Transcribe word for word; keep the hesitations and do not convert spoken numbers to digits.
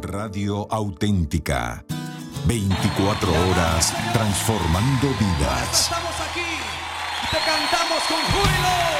Radio Auténtica. veinticuatro horas transformando vidas. Estamos aquí y te cantamos con júbilo.